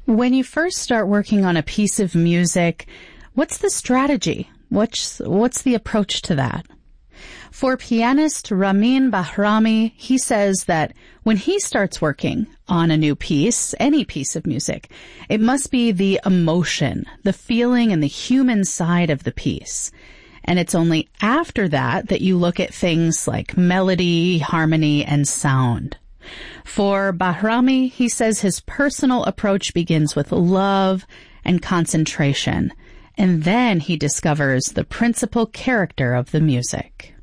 When you first start working on a piece of music, what's the strategy? What's the approach to that? For pianist Ramin Bahrami, he says that when he starts working on a new piece, any piece of music, it must be the emotion, the feeling, and the human side of the piece. And it's only after that you look at things like melody, harmony, and sound. For Bahrami, he says his personal approach begins with love and concentration, and then he discovers the principal character of the music.